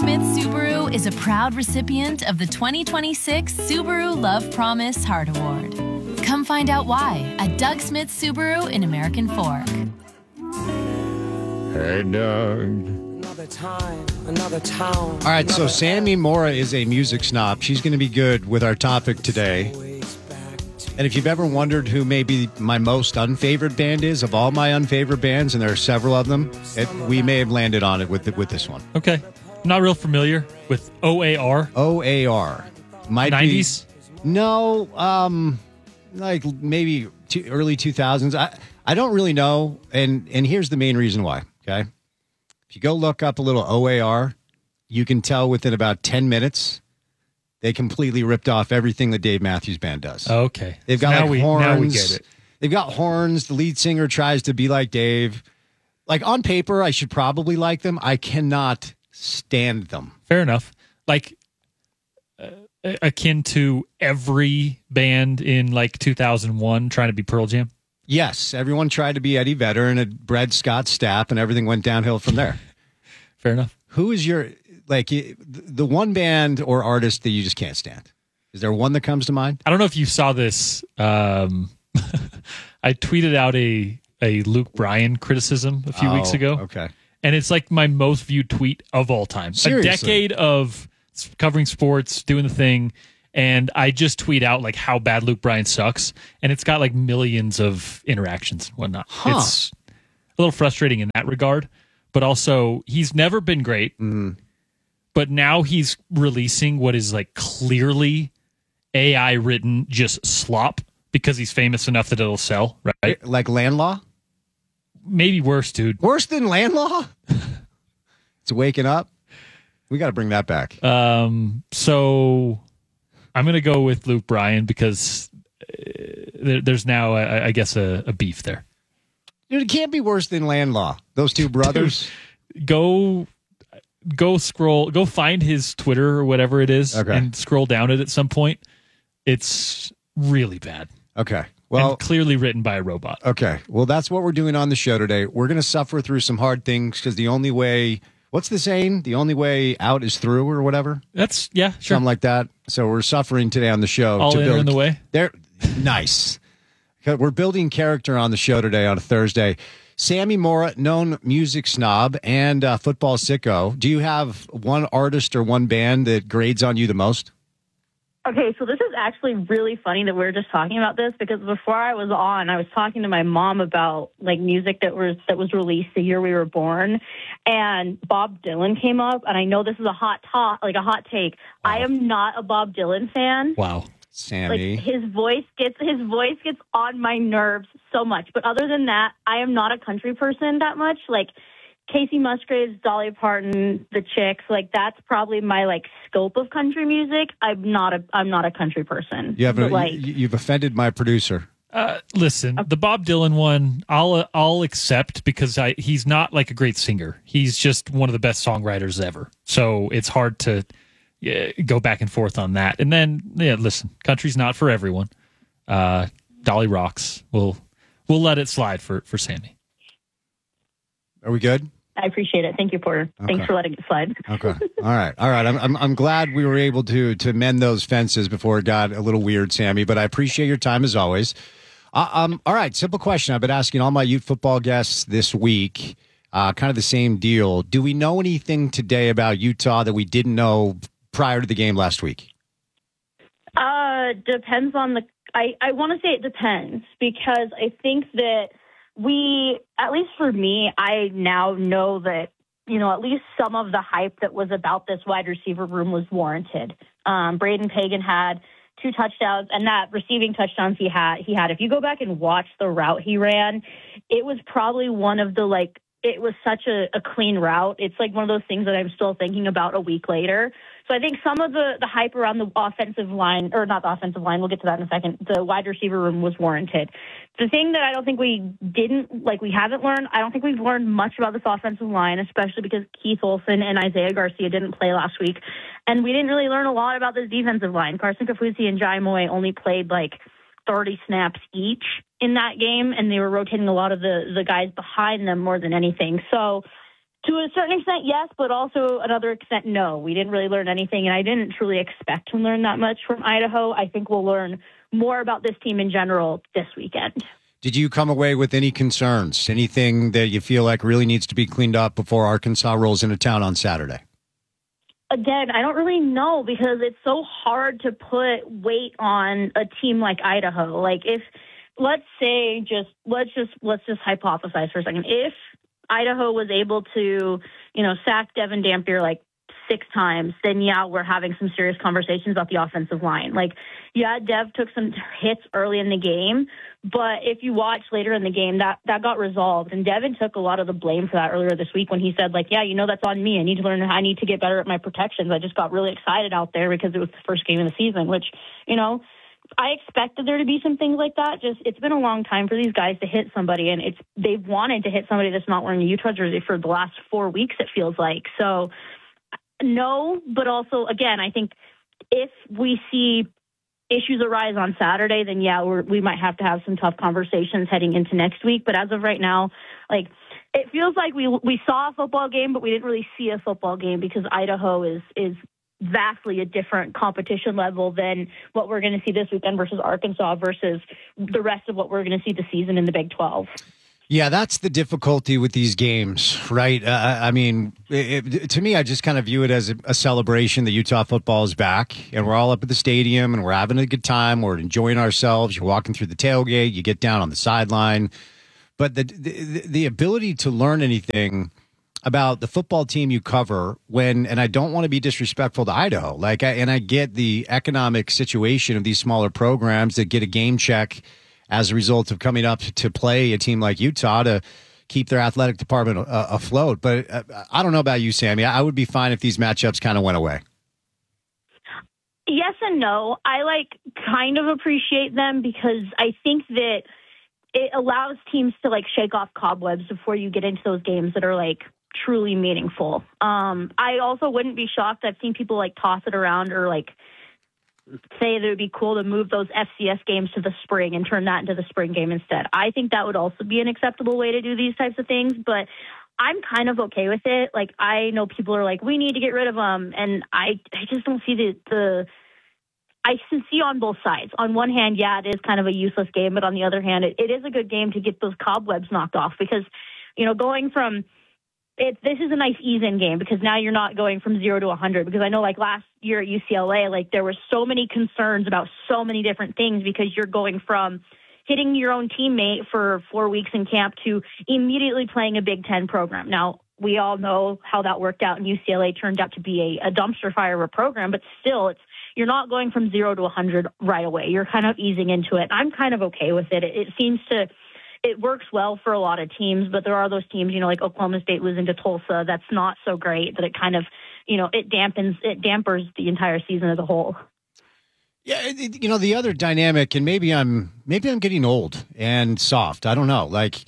Smith Subaru is a proud recipient of the 2026 Subaru Love Promise Heart Award. Come find out why at Doug Smith Subaru in American Fork. Hey, Doug. Another town. All right, so Sammy Mora is a music snob. She's going to be good with our topic today. And if you've ever wondered who maybe my most unfavored band is of all my unfavored bands, and there are several of them, we may have landed on it with this one. Okay. I'm not real familiar with OAR. OAR. Might 90s? Be, no, like maybe early 2000s. I don't really know, and here's the main reason why, okay? If you go look up a little OAR, you can tell within about 10 minutes they completely ripped off everything the Dave Matthews Band does. Okay. They've got horns. Now we get it. They've got horns. The lead singer tries to be like Dave. Like, on paper, I should probably like them. I cannot stand them. Fair enough. Like, akin to every band in, like, 2001 trying to be Pearl Jam? Yes. Everyone tried to be Eddie Vedder and it bred Scott Stapp, and everything went downhill from there. Fair enough. Who is your... Like, the one band or artist that you just can't stand? Is there one that comes to mind? I don't know if you saw this. I tweeted out a Luke Bryan criticism a few weeks ago. Okay. And it's like my most viewed tweet of all time. Seriously? A decade of covering sports, doing the thing, and I just tweet out like how bad Luke Bryan sucks, and it's got like millions of interactions and whatnot. Huh. It's a little frustrating in that regard, but also he's never been great. Mm-hmm. But now he's releasing what is like clearly AI written just slop because he's famous enough that it'll sell, right? Like Landlaw? Maybe worse, dude. Worse than Landlaw? It's waking up. We got to bring that back. So I'm going to go with Luke Bryan because there's now, I guess, a beef there. Dude, it can't be worse than Landlaw. Those two brothers. Dude, go find his Twitter or whatever it is, and scroll down it at some point. It's really bad. Okay. Well, and clearly written by a robot. Okay. Well, that's what we're doing on the show today. We're going to suffer through some hard things because the only way, what's the saying? The only way out is through or whatever? That's, yeah, sure. Something like that. So we're suffering today on the show. All in the way? Nice. We're building character on the show today on a Thursday. Sammy Mora, known music snob and football sicko. Do you have one artist or one band that grades on you the most? Okay, so this is actually really funny that we're just talking about this because before I was on, I was talking to my mom about like music that was released the year we were born, and Bob Dylan came up. And I know this is a hot take. Wow. I am not a Bob Dylan fan. Wow. Sammy. Like his voice gets on my nerves so much. But other than that, I am not a country person that much. Like Casey Musgraves, Dolly Parton, the Chicks, like that's probably my like scope of country music. I'm not a country person. You've offended my producer. Listen, the Bob Dylan one, I'll accept because he's not like a great singer. He's just one of the best songwriters ever. So it's hard to go back and forth on that. And then, listen, country's not for everyone. Dolly rocks. We'll let it slide for Sammy. Are we good? I appreciate it. Thank you, Porter. Okay. Thanks for letting it slide. Okay. All right. I'm glad we were able to mend those fences before it got a little weird, Sammy, but I appreciate your time as always. All right. Simple question. I've been asking all my youth football guests this week, kind of the same deal. Do we know anything today about Utah that we didn't know prior to the game last week? Depends on I want to say it depends because I think that at least for me, I now know that, at least some of the hype that was about this wide receiver room was warranted. Braden Pagan had 2 touchdowns, and that receiving touchdowns he had, if you go back and watch the route he ran, it was probably one of the, it was such a clean route. It's like one of those things that I'm still thinking about a week later. So I think some of the hype around the offensive line, or not the offensive line, we'll get to that in a second, the wide receiver room was warranted. The thing that I don't think we haven't learned, I don't think we've learned much about this offensive line, especially because Keith Olsen and Isaiah Garcia didn't play last week. And we didn't really learn a lot about this defensive line. Carson Kafusi and Jai Moy only played 30 snaps each in that game, and they were rotating a lot of the guys behind them more than anything. So To a certain extent, yes, but also another extent, no. We didn't really learn anything, and I didn't truly expect to learn that much from Idaho. I think we'll learn more about this team in general this weekend. Did you come away with any concerns? Anything that you feel like really needs to be cleaned up before Arkansas rolls into town on Saturday? Again, I don't really know because it's so hard to put weight on a team like Idaho. Like if, let's just hypothesize for a second. If Idaho was able to, sack Devin Dampier like 6 times, then yeah, we're having some serious conversations about the offensive line. Like, yeah, Dev took some hits early in the game, but if you watch later in the game, that got resolved. And Devin took a lot of the blame for that earlier this week when he said, like, yeah, that's on me. I need to get better at my protections. I just got really excited out there because it was the first game of the season, which, I expected there to be some things like that. Just it's been a long time for these guys to hit somebody, and they've wanted to hit somebody that's not wearing a Utah jersey for the last 4 weeks, it feels like. So no, but also, again, I think if we see issues arise on Saturday, then yeah, we might have to have some tough conversations heading into next week. But as of right now, like it feels like we saw a football game, but we didn't really see a football game because Idaho is vastly a different competition level than what we're going to see this weekend versus Arkansas versus the rest of what we're going to see this season in the Big 12. Yeah, that's the difficulty with these games, right? I mean, to me, I just kind of view it as a celebration that Utah football is back, and we're all up at the stadium, and we're having a good time. We're enjoying ourselves. You're walking through the tailgate. You get down on the sideline. But the ability to learn anything about the football team you cover and I don't want to be disrespectful to Idaho, I get the economic situation of these smaller programs that get a game check as a result of coming up to play a team like Utah to keep their athletic department afloat. But I don't know about you, Sammy. I would be fine if these matchups kind of went away. Yes and no. I kind of appreciate them because I think that it allows teams to shake off cobwebs before you get into those games that are truly meaningful. I also wouldn't be shocked. I've seen people toss it around or say that it would be cool to move those FCS games to the spring and turn that into the spring game instead. I think that would also be an acceptable way to do these types of things, but I'm kind of okay with it. I know people are we need to get rid of them, and I just don't see I can see on both sides. On one hand, yeah, it is kind of a useless game, but on the other hand, it is a good game to get those cobwebs knocked off because, going from this is a nice ease-in game because now you're not going from 0 to 100. Because I know, last year at UCLA, there were so many concerns about so many different things because you're going from hitting your own teammate for 4 weeks in camp to immediately playing a Big Ten program. Now, we all know how that worked out, and UCLA turned out to be a dumpster fire of a program, but still, you're not going from 0 to 100 right away. You're kind of easing into it. I'm kind of okay with it. It works well for a lot of teams, but there are those teams, like Oklahoma State losing to Tulsa. That's not so great that it kind of, it dampers the entire season as a whole. Yeah, the other dynamic, and maybe I'm getting old and soft. I don't know.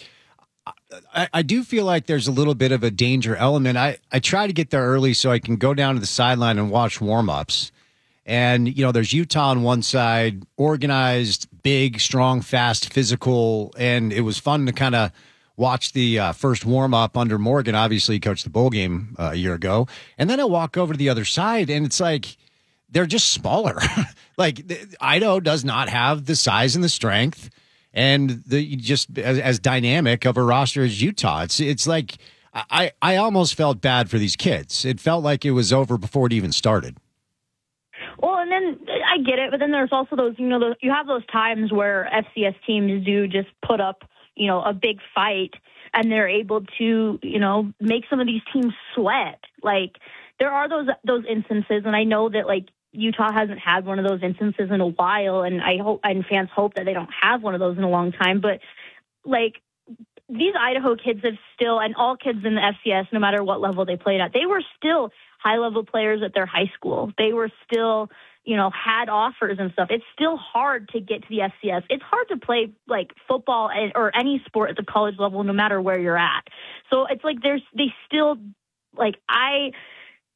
I do feel like there's a little bit of a danger element. I try to get there early so I can go down to the sideline and watch warm-ups. And, there's Utah on one side, organized, big, strong, fast, physical. And it was fun to kind of watch the first warm-up under Morgan. Obviously, he coached the bowl game a year ago. And then I walk over to the other side, and it's they're just smaller. Idaho does not have the size and the strength and just as dynamic of a roster as Utah. It's I almost felt bad for these kids. It felt like it was over before it even started. Well, and then I get it, but then there's also those, you have those times where FCS teams do just put up, a big fight and they're able to, make some of these teams sweat. There are those instances, and I know that Utah hasn't had one of those instances in a while, and I hope and fans hope that they don't have one of those in a long time. But these Idaho kids have still, and all kids in the FCS, no matter what level they played at, they were still high-level players at their high school. They were still, had offers and stuff. It's still hard to get to the FCS. It's hard to play, football or any sport at the college level, no matter where you're at. So it's they still, I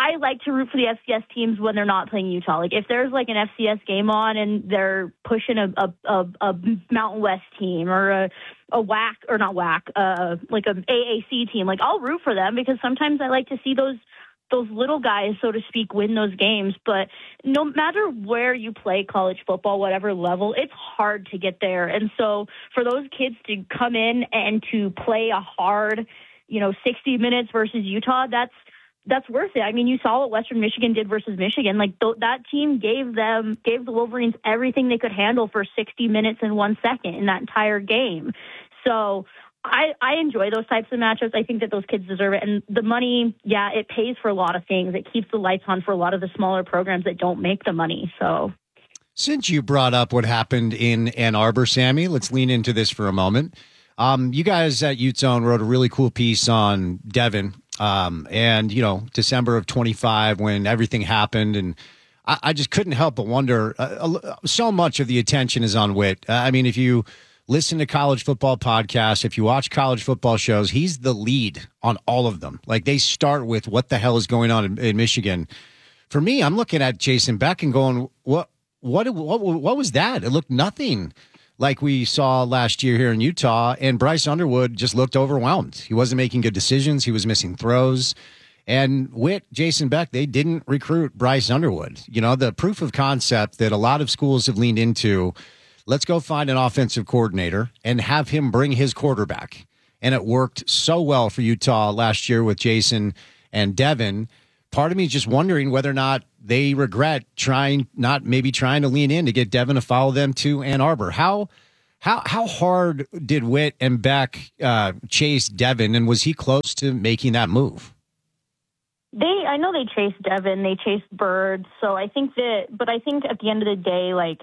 I like to root for the FCS teams when they're not playing Utah. Like if there's like an FCS game on and they're pushing a Mountain West team or a WAC or not WAC, like an AAC team, like I'll root for them because sometimes I like to see those little guys, so to speak, win those games. But no matter where you play college football, whatever level, it's hard to get there. And so for those kids to come in and to play a hard, 60 minutes versus Utah, that's worth it. I mean, you saw what Western Michigan did versus Michigan. Like that team gave the Wolverines everything they could handle for 60 minutes and 1 second in that entire game. So I enjoy those types of matchups. I think that those kids deserve it. And the money, yeah, it pays for a lot of things. It keeps the lights on for a lot of the smaller programs that don't make the money. So since you brought up what happened in Ann Arbor, Sammy, let's lean into this for a moment. You guys at Ute Zone wrote a really cool piece on Devin. And, December of 25 when everything happened. And I just couldn't help but wonder, so much of the attention is on Whit. I mean, if you listen to college football podcasts, if you watch college football shows, he's the lead on all of them. Like they start with what the hell is going on in Michigan. For me, I'm looking at Jason Beck and going, what was that? It looked nothing like we saw last year here in Utah, and Bryce Underwood just looked overwhelmed. He wasn't making good decisions. He was missing throws. And Whit, Jason Beck, they didn't recruit Bryce Underwood. The proof of concept that a lot of schools have leaned into, let's go find an offensive coordinator and have him bring his quarterback. And it worked so well for Utah last year with Jason and Devin. Part of me is just wondering whether or not they regret trying to lean in to get Devin to follow them to Ann Arbor. How hard did Whit and Beck chase Devin, and was he close to making that move? I know they chased Devin, they chased Bird. So I think at the end of the day, like,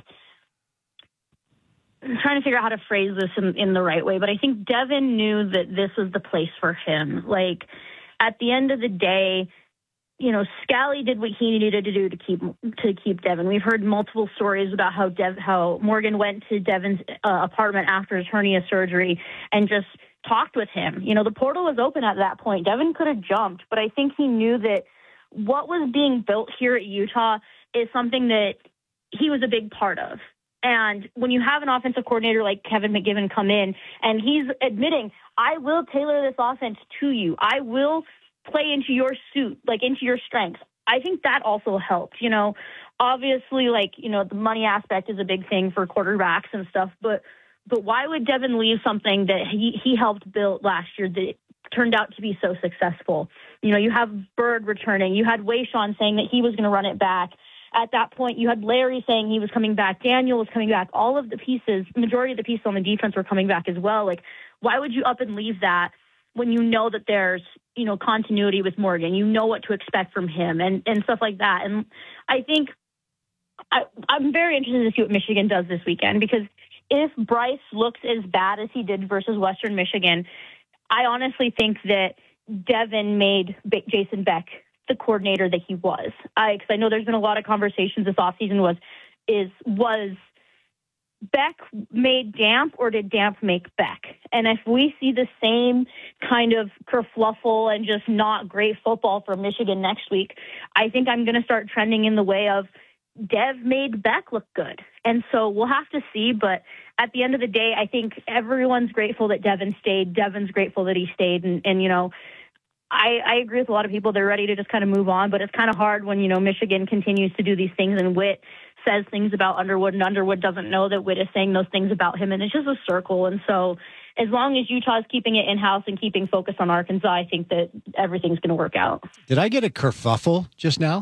I'm trying to figure out how to phrase this in the right way, but I think Devin knew that this was the place for him. Like, at the end of the day, Scally did what he needed to do to keep Devin. We've heard multiple stories about how Morgan went to Devin's apartment after his hernia surgery and just talked with him. The portal was open at that point. Devin could have jumped, but I think he knew that what was being built here at Utah is something that he was a big part of. And when you have an offensive coordinator like Kevin McGivern come in and he's admitting, I will tailor this offense to you. I will play into your suit, like into your strengths. I think that also helped. Obviously, the money aspect is a big thing for quarterbacks and stuff, but why would Devin leave something that he helped build last year that turned out to be so successful? You have Bird returning. You had Wayshawn saying that he was going to run it back. At that point, you had Larry saying he was coming back. Daniel was coming back. All of the pieces, majority of the pieces on the defense were coming back as well. Like, why would you up and leave that when you know that there's, continuity with Morgan? You know what to expect from him and stuff like that. And I think I'm very interested to see what Michigan does this weekend, because if Bryce looks as bad as he did versus Western Michigan, I honestly think that Devin made Jason Beck the coordinator that he was. Because I know there's been a lot of conversations this offseason was Beck made Damp or did Damp make Beck? And if we see the same kind of kerfluffle and just not great football for Michigan next week, I think I'm going to start trending in the way of Dev made Beck look good. And so we'll have to see. But at the end of the day, I think everyone's grateful that Devin stayed. Devin's grateful that he stayed. And I agree with a lot of people. They're ready to just kind of move on. But it's kind of hard when, Michigan continues to do these things and Whit says things about Underwood and Underwood doesn't know that Whit is saying those things about him. And it's just a circle. And so as long as Utah is keeping it in-house and keeping focus on Arkansas, I think that everything's going to work out. Did I get a kerfuffle just now?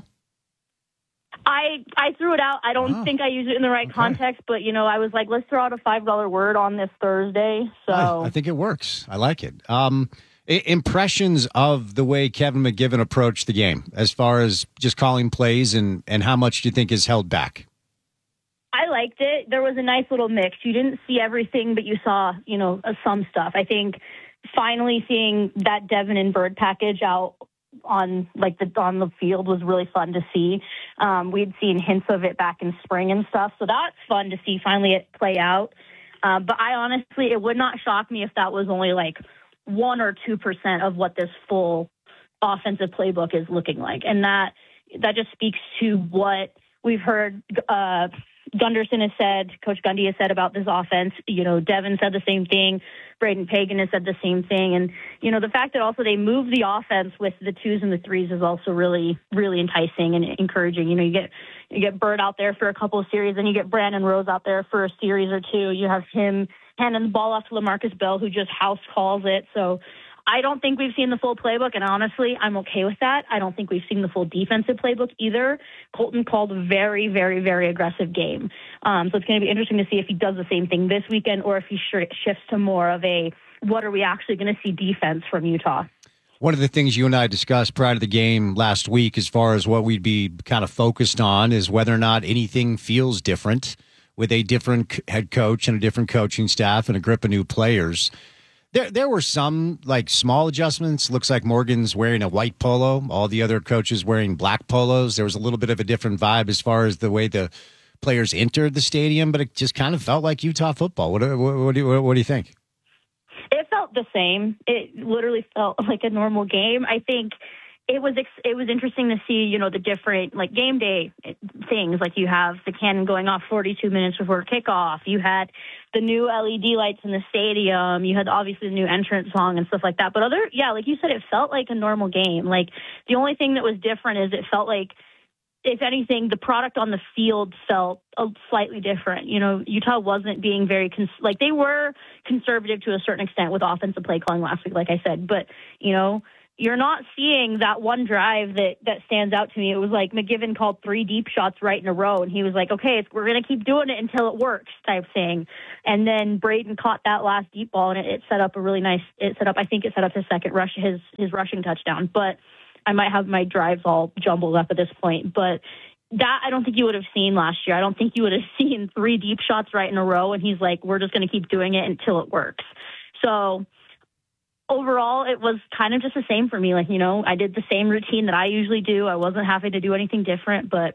I threw it out. I don't think I used it in the right context, but, I was like, let's throw out a $5 word on this Thursday. So I think it works. I like it. Impressions of the way Kevin McGivern approached the game as far as just calling plays and how much do you think is held back? I liked it. There was a nice little mix. You didn't see everything, but you saw, some stuff. I think finally seeing that Devin and Bird package out on the field was really fun to see. We'd seen hints of it back in spring and stuff. So that's fun to see finally it play out. But I honestly, it would not shock me if that was only 1 or 2% of what this full offensive playbook is looking like. And that just speaks to what we've heard Gunderson has said, Coach Gundy has said about this offense. Devin said the same thing. Braden Pagan has said the same thing. And, the fact that also they move the offense with the 2s and the 3s is also really, really enticing and encouraging. You get Bird out there for a couple of series, and you get Brandon Rose out there for a series or two. You have him handing the ball off to LaMarcus Bell, who just house calls it. So I don't think we've seen the full playbook, and honestly, I'm okay with that. I don't think we've seen the full defensive playbook either. Colton called a very, very, very aggressive game. So it's going to be interesting to see if he does the same thing this weekend or if he shifts to more of a what are we actually going to see defense from Utah. One of the things you and I discussed prior to the game last week as far as what we'd be kind of focused on is whether or not anything feels different with a different head coach and a different coaching staff and a group of new players. There were some like small adjustments. Looks like Morgan's wearing a white polo. All the other coaches wearing black polos. There was a little bit of a different vibe as far as the way the players entered the stadium, but it just kind of felt like Utah football. What do you think? It felt the same. It literally felt like a normal game. I think it was interesting to see, the different like game day things. Like you have the cannon going off 42 minutes before kickoff. You had the new LED lights in the stadium. You had obviously the new entrance song and stuff like that. But like you said, it felt like a normal game. Like the only thing that was different is it felt like, if anything, the product on the field felt slightly different. Utah wasn't being very they were conservative to a certain extent with offensive play calling last week, like I said. But you're not seeing that one drive that stands out to me. It was like McGiven called 3 deep shots right in a row, and he was like, okay, we're going to keep doing it until it works type thing. And then Braden caught that last deep ball, and it set up a really nice – I think it set up his second rush, his rushing touchdown. But I might have my drives all jumbled up at this point. But that I don't think you would have seen last year. I don't think you would have seen 3 deep shots right in a row, and he's like, we're just going to keep doing it until it works. So overall, it was kind of just the same for me. Like, I did the same routine that I usually do. I wasn't having to do anything different, but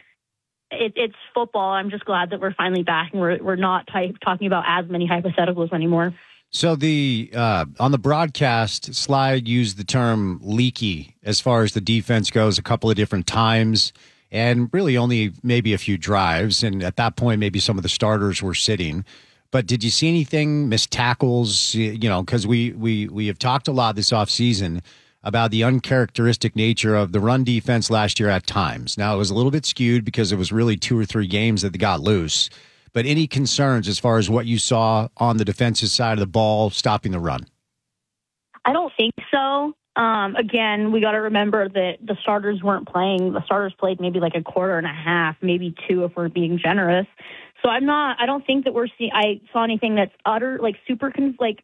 it's football. I'm just glad that we're finally back and we're not talking about as many hypotheticals anymore. So on the broadcast, Slide used the term leaky as far as the defense goes a couple of different times, and really only maybe a few drives. And at that point, maybe some of the starters were sitting. But did you see anything, missed tackles? Because we have talked a lot this offseason about the uncharacteristic nature of the run defense last year at times. Now, it was a little bit skewed because it was really 2 or 3 games that they got loose. But any concerns as far as what you saw on the defensive side of the ball stopping the run? I don't think so. Again, we got to remember that the starters weren't playing. The starters played maybe like a quarter and a half, maybe 2 if we're being generous. So I don't think that I saw anything that's super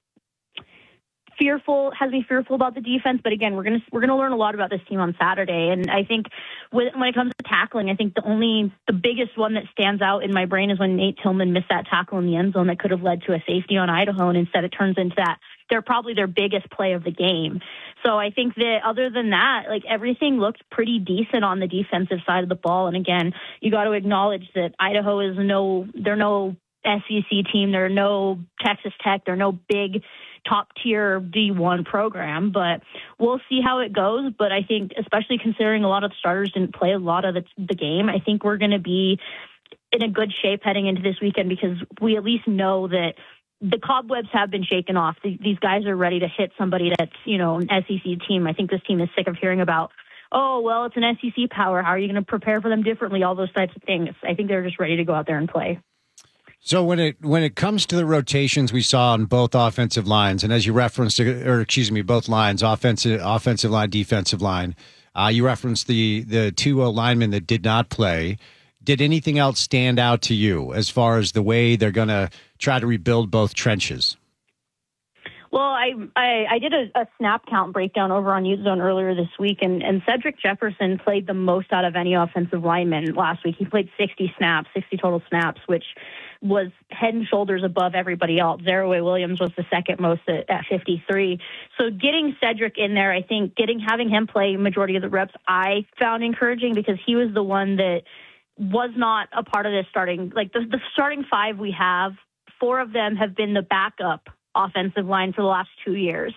fearful, has me fearful about the defense. But again, we're gonna learn a lot about this team on Saturday. And I think when it comes to tackling, I think the biggest one that stands out in my brain is when Nate Tillman missed that tackle in the end zone that could have led to a safety on Idaho, and instead it turns into that. They're probably their biggest play of the game. So I think that other than that, everything looked pretty decent on the defensive side of the ball. And again, you got to acknowledge that Idaho is they're no SEC team. They're no Texas Tech. They're no big top tier D1 program, but we'll see how it goes. But I think, especially considering a lot of the starters didn't play a lot of the game, I think we're going to be in a good shape heading into this weekend because we at least know that the cobwebs have been shaken off. These guys are ready to hit somebody that's, an SEC team. I think this team is sick of hearing about, oh, well, it's an SEC power. How are you going to prepare for them differently? All those types of things. I think they're just ready to go out there and play. So when it comes to the rotations we saw on both offensive lines, and as you referenced, both lines, offensive line, defensive line, you referenced the 2 linemen that did not play. Did anything else stand out to you as far as the way they're going to try to rebuild both trenches? Well, I did a snap count breakdown over on Ute Zone earlier this week, and Cedric Jefferson played the most out of any offensive lineman last week. He played 60 total snaps, which was head and shoulders above everybody else. Zeraway Williams was the second most at 53. So getting Cedric in there, I think having him play majority of the reps, I found encouraging because he was the one that was not a part of this starting, the starting 5 we have, 4 of them have been the backup offensive line for the last 2 years.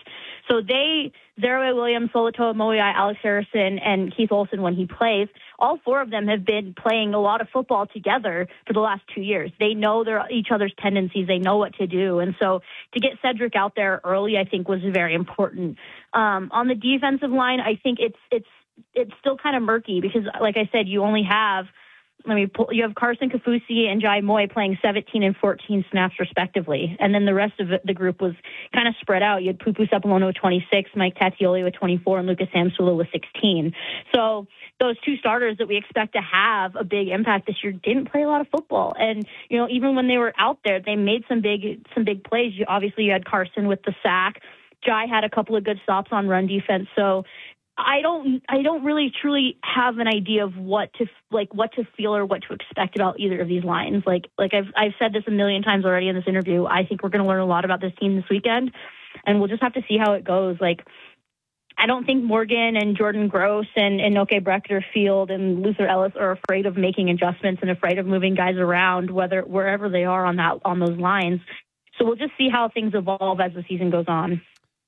So Zeraway Williams, Solatoa Moiai, Alex Harrison, and Keith Olson, when he plays, all four of them have been playing a lot of football together for the last 2 years. They know each other's tendencies. They know what to do. And so to get Cedric out there early, I think, was very important. On the defensive line, I think it's still kind of murky because, like I said, you only have you have Carson Kafusi and Jai Moy playing 17 and 14 snaps respectively. And then the rest of the group was kind of spread out. You had Pupu Sepulveda with 26, Mike Tatioli with 24, and Lucas Samsula with 16. So those two starters that we expect to have a big impact this year didn't play a lot of football. And, even when they were out there, they made some big plays. Obviously, you had Carson with the sack. Jai had a couple of good stops on run defense. So I don't really truly have an idea of what to feel or what to expect about either of these lines. Like I've said this a million times already in this interview. I think we're going to learn a lot about this team this weekend, and we'll just have to see how it goes. Like, I don't think Morgan and Jordan Gross and Noke Breckterfield and Luther Ellis are afraid of making adjustments and afraid of moving guys around, wherever they are on those lines. So we'll just see how things evolve as the season goes on.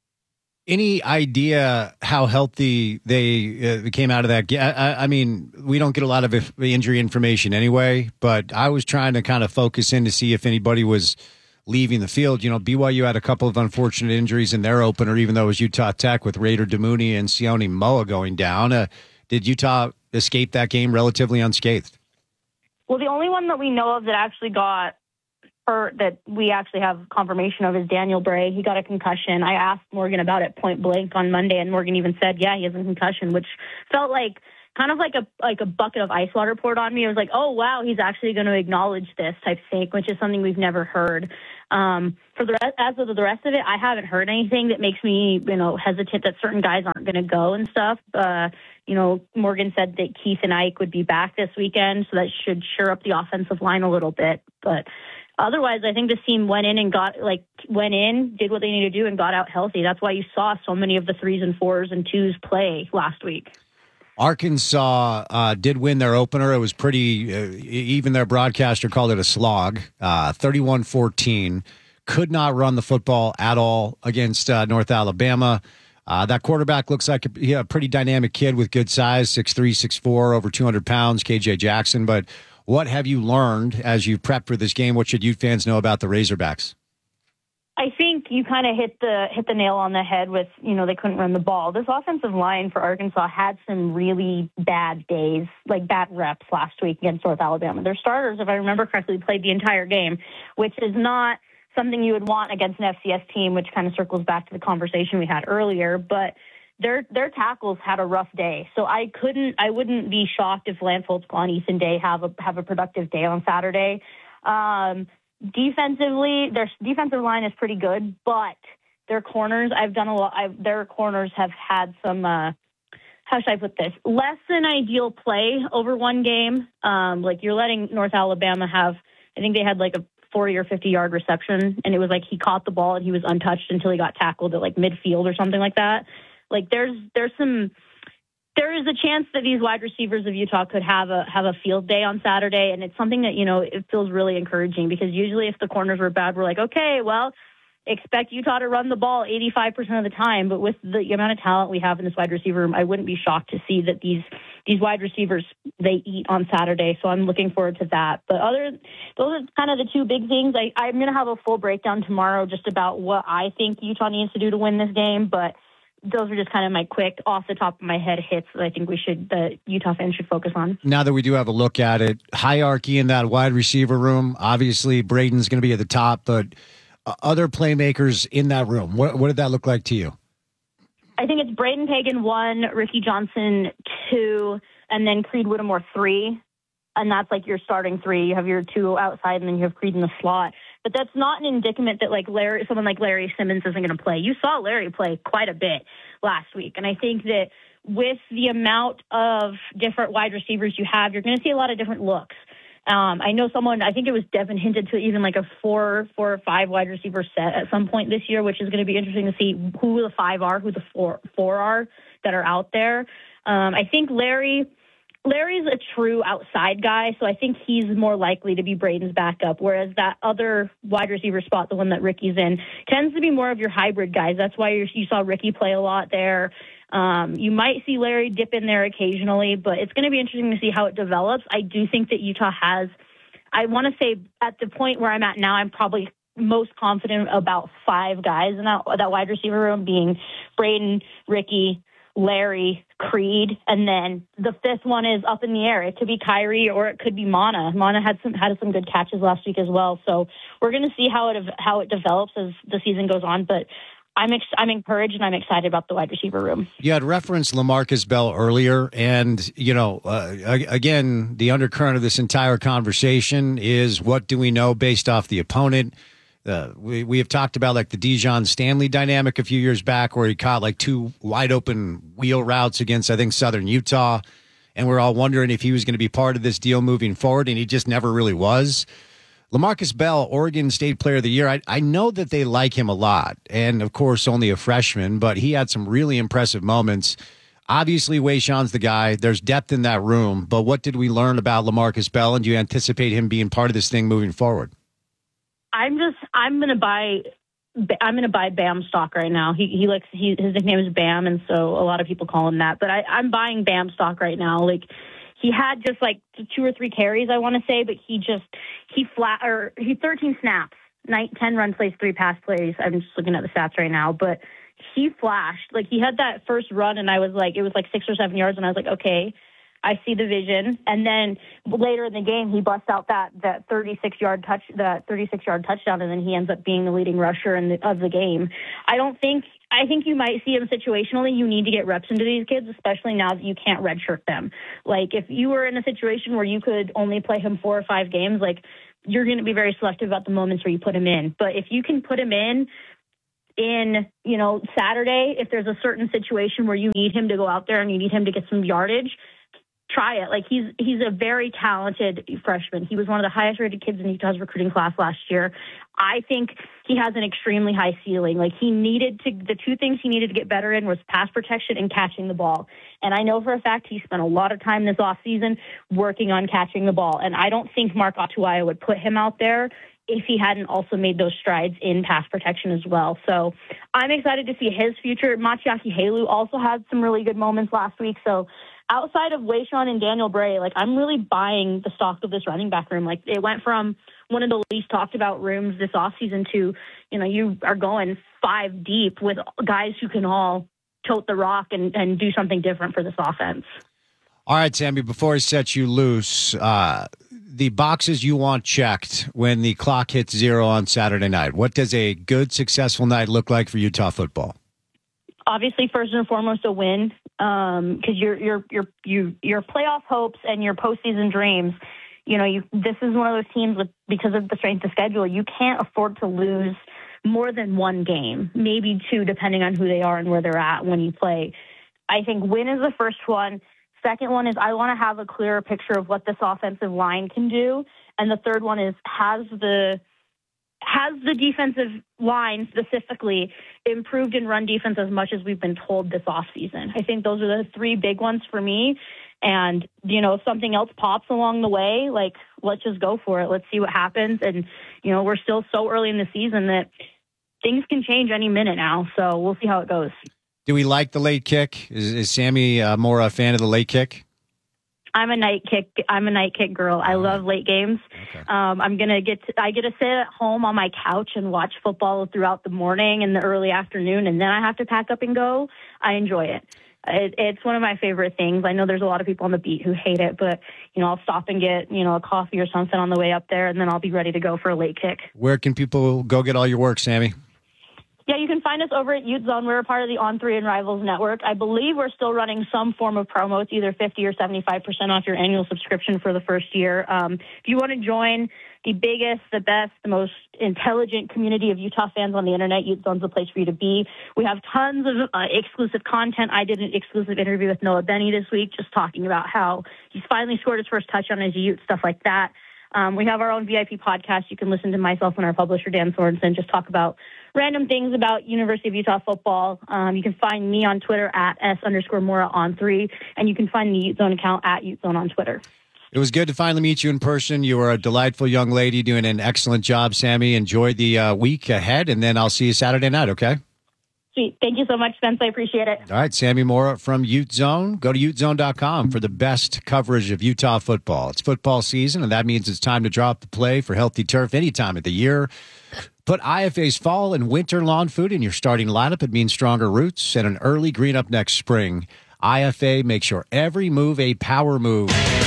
Any idea how healthy they came out of that? I mean, we don't get a lot of injury information anyway, but I was trying to kind of focus in to see if anybody was leaving the field. BYU had a couple of unfortunate injuries in their opener, even though it was Utah Tech with Raider Damuni and Sione Moa going down. Did Utah escape that game relatively unscathed? Well, the only one that we know of that actually got hurt, that we actually have confirmation of, is Daniel Bray. He got a concussion. I asked Morgan about it point blank on Monday, and Morgan even said, yeah, he has a concussion, which felt like kind of like a bucket of ice water poured on me. I was like, oh, wow, he's actually going to acknowledge this type thing, which is something we've never heard. As of the rest of it, I haven't heard anything that makes me, hesitant that certain guys aren't going to go and stuff. Morgan said that Keith and Ike would be back this weekend, so that should shore up the offensive line a little bit. But otherwise, I think this team went in, did what they needed to do, and got out healthy. That's why you saw so many of the 3s and 4s and 2s play last week. Arkansas did win their opener. It was pretty, even their broadcaster called it a slog, 31-14. Could not run the football at all against North Alabama. That quarterback looks like a pretty dynamic kid with good size, 6'3", 6'4", over 200 pounds, KJ Jackson. But what have you learned as you prepped for this game? What should Ute fans know about the Razorbacks? I think you kind of hit the nail on the head with, they couldn't run the ball. This offensive line for Arkansas had some really bad days, like bad reps last week against North Alabama. Their starters, if I remember correctly, played the entire game, which is not something you would want against an FCS team, which kind of circles back to the conversation we had earlier. But their tackles had a rough day. So I wouldn't be shocked if Lance Holtzclaw and Ethan Day have a productive day on Saturday. Defensively, their defensive line is pretty good, but their corners, their corners have had some, how should I put this, less than ideal play over one game. You're letting North Alabama have, I think they had like a 40 or 50-yard reception, and it was like he caught the ball and he was untouched until he got tackled at like midfield or something like that. Like there is a chance that these wide receivers of Utah could have a field day on Saturday, and it's something that, it feels really encouraging, because usually if the corners were bad, we're like, okay, well, expect Utah to run the ball 85% of the time. But with the amount of talent we have in this wide receiver room, I wouldn't be shocked to see that these wide receivers, they eat on Saturday. So I'm looking forward to that. But those are kind of the two big things. I'm going to have a full breakdown tomorrow just about what I think Utah needs to do to win this game. But those are just kind of my quick, off the top of my head hits that I think the Utah fans should focus on. Now that we do have a look at it, hierarchy in that wide receiver room, obviously Braden's going to be at the top, but other playmakers in that room, what did that look like to you? I think it's Braden Pagan 1, Ricky Johnson 2, and then Creed Whittemore 3. And that's like your starting 3. You have your 2 outside, and then you have Creed in the slot. But that's not an indictment that someone like Larry Simmons isn't going to play. You saw Larry play quite a bit last week. And I think that with the amount of different wide receivers you have, you're going to see a lot of different looks. I know I think it was Devin, hinted to even like a 4 or 5 wide receiver set at some point this year, which is going to be interesting to see who the 5 are, who the 4 are that are out there. I think Larry Larry's a true outside guy, so I think he's more likely to be Braden's backup, whereas that other wide receiver spot, the one that Ricky's in, tends to be more of your hybrid guys. That's why you saw Ricky play a lot there. You might see Larry dip in there occasionally, but it's going to be interesting to see how it develops. I do think that Utah has, I want to say at the point where I'm at now, I'm probably most confident about 5 guys in that wide receiver room, being Braden, Ricky, Larry, Creed, and then the 5th one is up in the air. It could be Kyrie or it could be Mana. Mana had some good catches last week as well. So we're going to see how it develops as the season goes on. But I'm encouraged and I'm excited about the wide receiver room. You had referenced LaMarcus Bell earlier, and again, the undercurrent of this entire conversation is what do we know based off the opponent. We have talked about like the Dijon Stanley dynamic a few years back where he caught like 2 wide open wheel routes against, I think, Southern Utah. And we're all wondering if he was going to be part of this deal moving forward. And he just never really was. LaMarcus Bell, Oregon State Player of the Year. I know that they like him a lot. And of course, only a freshman, but he had some really impressive moments. Obviously, Wayshawn's the guy. There's depth in that room. But what did we learn about LaMarcus Bell? And do you anticipate him being part of this thing moving forward? I'm gonna buy Bam stock right now. His nickname is Bam, and so a lot of people call him that. But I'm buying Bam stock right now. Like, he had just like 2 or 3 carries, I want to say, but he 13 snaps, 10 run plays, 3 pass plays. I'm just looking at the stats right now, but he flashed. Like, he had that first run, and it was like 6 or 7 yards, and I was like, okay, I see the vision. And then later in the game, he busts out that 36-yard touchdown, and then he ends up being the leading rusher of the game. I think you might see him situationally. You need to get reps into these kids, especially now that you can't redshirt them. Like, if you were in a situation where you could only play him 4 or 5 games, like, you're going to be very selective about the moments where you put him in. But if you can put him in, Saturday, if there's a certain situation where you need him to go out there and you need him to get some yardage, try it. Like, he's a very talented freshman. He was one of the highest rated kids in Utah's recruiting class last year. I think he has an extremely high ceiling. Like, the 2 things he needed to get better in was pass protection and catching the ball. And I know for a fact he spent a lot of time this offseason working on catching the ball. And I don't think Mark Atuaya would put him out there if he hadn't also made those strides in pass protection as well. So I'm excited to see his future. Machiaki Halu also had some really good moments last week. So outside of Wayshawn and Daniel Bray, like, I'm really buying the stock of this running back room. Like, it went from one of the least talked about rooms this offseason to, you are going 5 deep with guys who can all tote the rock and do something different for this offense. All right, Sammy, before I set you loose, the boxes you want checked when the clock hits 0 on Saturday night. What does a good, successful night look like for Utah football? Obviously, first and foremost, a win, because your playoff hopes and your postseason dreams. This is one of those teams because of the strength of schedule, you can't afford to lose more than 1 game, maybe 2, depending on who they are and where they're at when you play. I think win is the first one. Second one is I want to have a clearer picture of what this offensive line can do, and the third one is has the defensive line specifically improved in run defense as much as we've been told this offseason? I think those are the 3 big ones for me. And, if something else pops along the way, like, let's just go for it. Let's see what happens. And, we're still so early in the season that things can change any minute now. So we'll see how it goes. Do we like the late kick? Is Sammy more a fan of the late kick? I'm a night kick girl. I love late games. Okay. I get to sit at home on my couch and watch football throughout the morning and the early afternoon, and then I have to pack up and go. I enjoy it. It's one of my favorite things. I know there's a lot of people on the beat who hate it, but I'll stop and get a coffee or something on the way up there, and then I'll be ready to go for a late kick. Where can people go get all your work, Sammy? Yeah, you can find us over at Ute Zone. We're a part of the On3 and Rivals network. I believe we're still running some form of promo. It's either 50 or 75% off your annual subscription for the first year. If you want to join the biggest, the best, the most intelligent community of Utah fans on the internet, Ute Zone's the place for you to be. We have tons of exclusive content. I did an exclusive interview with Noah Benny this week, just talking about how he's finally scored his first touchdown as a Ute, stuff like that. We have our own VIP podcast. You can listen to myself and our publisher, Dan Sorensen, just talk about random things about University of Utah football. You can find me on Twitter at @S_Mora3, and you can find the Ute Zone account at Ute Zone on Twitter. It was good to finally meet you in person. You are a delightful young lady doing an excellent job, Sammy. Enjoy the week ahead, and then I'll see you Saturday night, okay? Sweet. Thank you so much, Spence. I appreciate it. All right, Sammy Mora from Ute Zone. Go to utezone.com for the best coverage of Utah football. It's football season, and that means it's time to drop the play for healthy turf any time of the year. Put IFA's fall and winter lawn food in your starting lineup. It means stronger roots and an early green up next spring. IFA makes your every move a power move.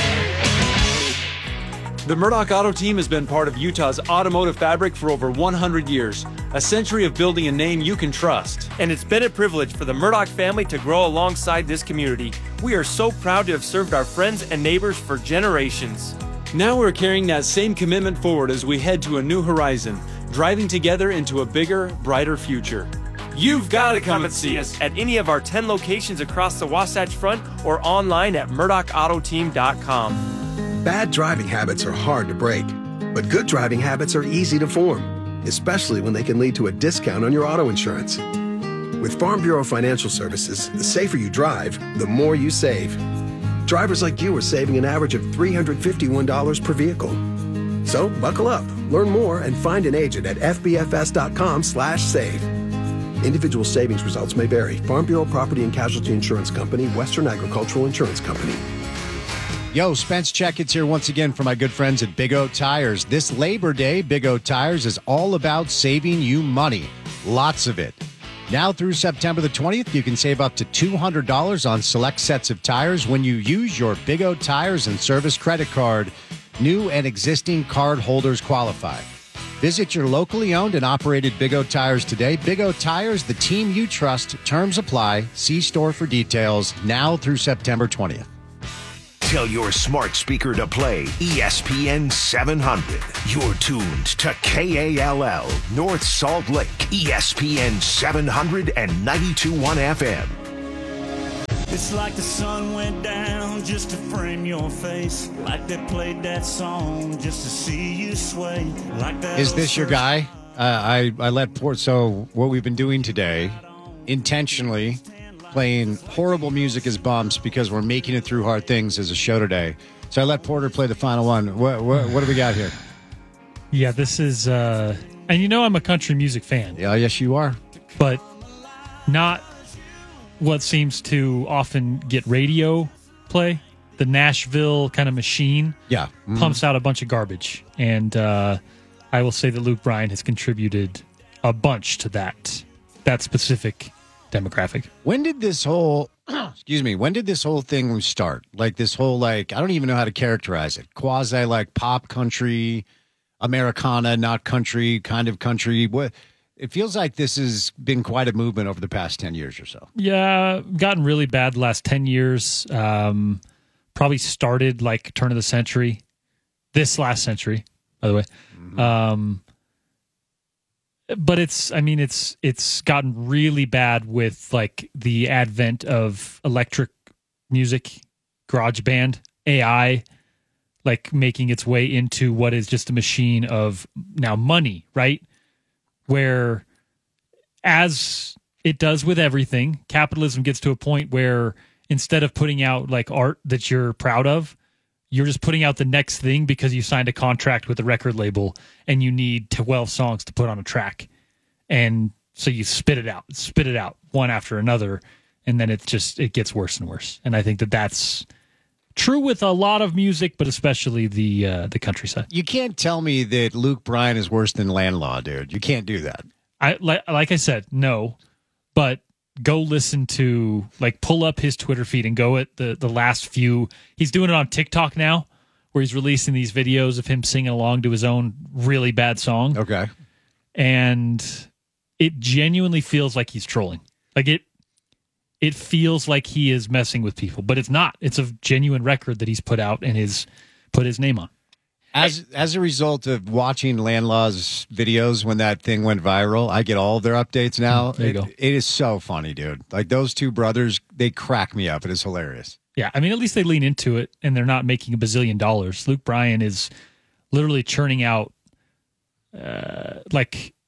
The Murdoch Auto Team has been part of Utah's automotive fabric for over 100 years, a century of building a name you can trust. And it's been a privilege for the Murdoch family to grow alongside this community. We are so proud to have served our friends and neighbors for generations. Now we're carrying that same commitment forward as we head to a new horizon, driving together into a bigger, brighter future. You've got to come and see us at any of our 10 locations across the Wasatch Front or online at murdochautoteme.com. Bad driving habits are hard to break, but good driving habits are easy to form, especially when they can lead to a discount on your auto insurance. With Farm Bureau Financial Services, the safer you drive, the more you save. Drivers like you are saving an average of $351 per vehicle. So buckle up, learn more, and find an agent at fbfs.com/save. Individual savings results may vary. Farm Bureau Property and Casualty Insurance Company, Western Agricultural Insurance Company. Yo, Spence Checketts here once again for my good friends at Big O Tires. This Labor Day, Big O Tires is all about saving you money. Lots of it. Now through September the 20th, you can save up to $200 on select sets of tires when you use your Big O Tires and Service credit card. New and existing card holders qualify. Visit your locally owned and operated Big O Tires today. Big O Tires, the team you trust. Terms apply. See store for details. Now through September 20th. Tell your smart speaker to play ESPN 700. You're tuned to KALL, North Salt Lake, ESPN 700 and 92.1 FM. It's like the sun went down just to frame your face. Like they played that song just to see you sway. Like that. Is this your guy? I let Port. So what we've been doing today, intentionally playing horrible music as bumps because we're making it through hard things as a show today. So I let Porter play the final one. What do we got here? Yeah, this is, and you know I'm a country music fan. Yeah, yes you are. But not what seems to often get radio play. The Nashville kind of machine pumps out a bunch of garbage. And I will say that Luke Bryan has contributed a bunch to that specific demographic. When did this whole when did this whole thing start? Like this whole, like, I don't even know how to characterize it. Quasi like pop country, Americana, not country, kind of country. What it feels like this has been quite a movement over the past 10 years or so. Yeah, gotten really bad the last 10 years. Probably started like turn of the century. This last century, by the way. Mm-hmm. But it's gotten really bad with like the advent of electric music, garage band, AI, like making its way into what is just a machine of now money, right? Where, as it does with everything, capitalism gets to a point where instead of putting out like art that you're proud of, you're just putting out the next thing because you signed a contract with a record label and you need 12 songs to put on a track. And so you spit it out one after another. And then it gets worse and worse. And I think that that's true with a lot of music, but especially the countryside. You can't tell me that Luke Bryan is worse than Landlaw, dude. You can't do that. Like I said, no, but go listen to, like, pull up his Twitter feed and go at the last few. He's doing it on TikTok now, where he's releasing these videos of him singing along to his own really bad song. Okay. And it genuinely feels like he's trolling. Like it feels like he is messing with people, but it's not. It's a genuine record that he's put out and put his name on. As a result of watching Landlaw's videos when that thing went viral, I get all of their updates now. There you go. It is so funny, dude. Like, those two brothers, they crack me up. It is hilarious. Yeah, I mean, at least they lean into it, and they're not making $1 billion. Luke Bryan is literally churning out, like,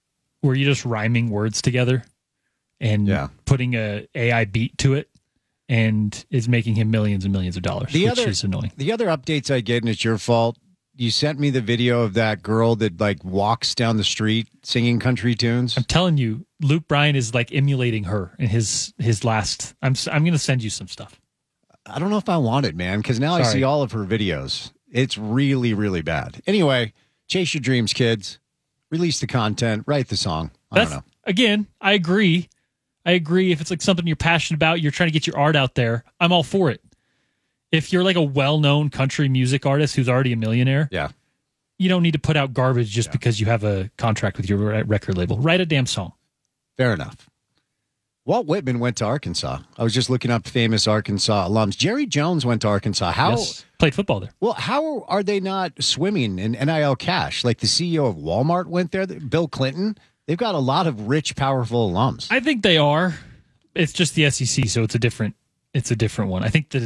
where you're just rhyming words together and putting a AI beat to it, and is making him millions and millions of dollars, which is annoying. The other updates I get, and it's your fault, you sent me the video of that girl that like walks down the street singing country tunes. I'm telling you, Luke Bryan is like emulating her in his last. I'm going to send you some stuff. I don't know if I want it, man, because now I see all of her videos. It's really, really bad. Anyway, chase your dreams, kids. Release the content. Write the song. I don't know. Again, I agree. If it's like something you're passionate about, you're trying to get your art out there, I'm all for it. If you're like a well-known country music artist who's already a millionaire, you don't need to put out garbage just because you have a contract with your record label. Write a damn song. Fair enough. Walt Whitman went to Arkansas. I was just looking up famous Arkansas alums. Jerry Jones went to Arkansas. Played football there. Well, how are they not swimming in NIL cash? Like the CEO of Walmart went there, Bill Clinton. They've got a lot of rich, powerful alums. I think they are. It's just the SEC, so it's a different one.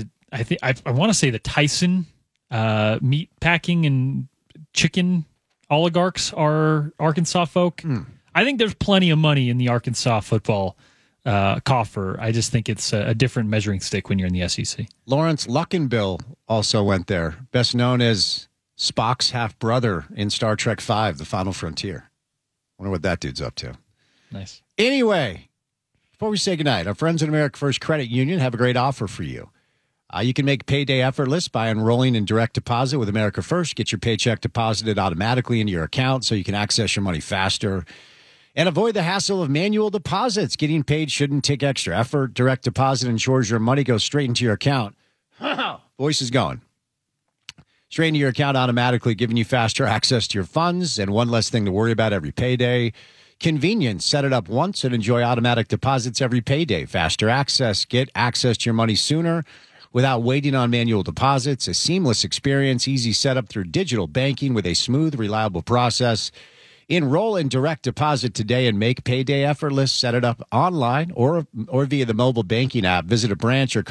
I want to say the Tyson meat packing and chicken oligarchs are Arkansas folk. I think there's plenty of money in the Arkansas football coffer. I just think it's a different measuring stick when you're in the SEC. Lawrence Luckinbill also went there, best known as Spock's half-brother in Star Trek V, The Final Frontier. Wonder what that dude's up to. Nice. Anyway, before we say goodnight, our friends at America First Credit Union have a great offer for you. You can make payday effortless by enrolling in direct deposit with America First. Get your paycheck deposited automatically into your account so you can access your money faster. And avoid the hassle of manual deposits. Getting paid shouldn't take extra effort. Direct deposit ensures your money goes straight into your account. Voice is going. Straight into your account automatically, giving you faster access to your funds and one less thing to worry about every payday. Convenience. Set it up once and enjoy automatic deposits every payday. Faster access. Get access to your money sooner without waiting on manual deposits. A seamless experience. Easy setup through digital banking with a smooth, reliable process. Enroll in direct deposit today and make payday effortless. Set it up online or via the mobile banking app. Visit a branch or